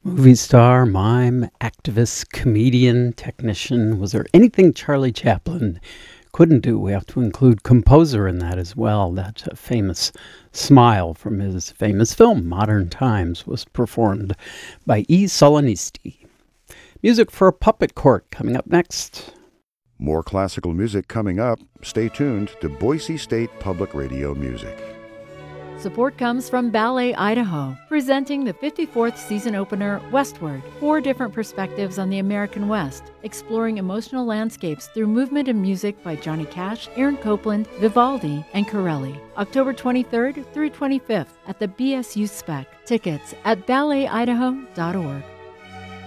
Movie star, mime, activist, comedian, technician. Was there anything Charlie Chaplin couldn't do? We have to include composer in that as well. That famous smile from his famous film, Modern Times, was performed by E. Solonisti. Music for a Puppet Court coming up next. More classical music coming up. Stay tuned to Boise State Public Radio Music. Support comes from Ballet Idaho, presenting the 54th season opener, Westward, 4 different perspectives on the American West, exploring emotional landscapes through movement and music by Johnny Cash, Aaron Copland, Vivaldi, and Corelli. October 23rd through 25th at the BSU Spec. Tickets at balletidaho.org.